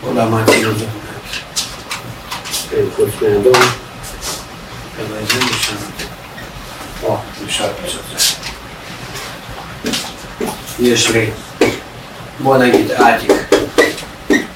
עולם האצילות. כן, חוץ מאדום. אבל זה משם. משם זה. יש לי, בוא נגיד, עתיק.